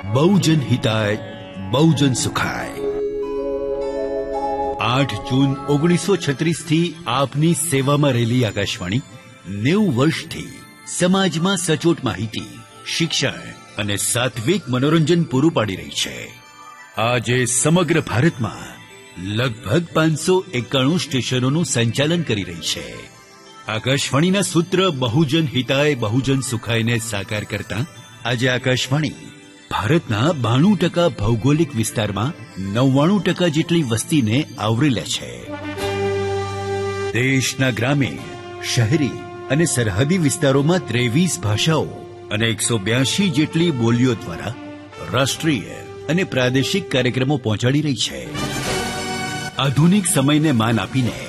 બહુજન હિતાય બહુજન સુખાય। 8 જૂન 1936 થી આપની સેવામાં રહેલી આકાશવાણી 90 વર્ષથી સમાજમાં સચોટ માહિતી, શિક્ષણ અને સાત્વિક મનોરંજન પૂરું પાડી રહી છે। આજે સમગ્ર ભારતમાં લગભગ 591 સ્ટેશનોનું સંચાલન કરી રહી છે। આકાશવાણીના સૂત્ર બહુજન હિતાય બહુજન સુખાયને સાકાર કરતા આજે આકાશવાણી ભારતના 92% ભૌગોલિક વિસ્તારમાં 99% જેટલી વસ્તીને આવરી લે છે। દેશના ગ્રામીણ, શહેરી અને સરહદી વિસ્તારોમાં 23 ભાષાઓ અને 182 જેટલી બોલીઓ દ્વારા રાષ્ટ્રીય અને પ્રાદેશિક કાર્યક્રમો પહોંચાડી રહી છે। આધુનિક સમયને માન આપીને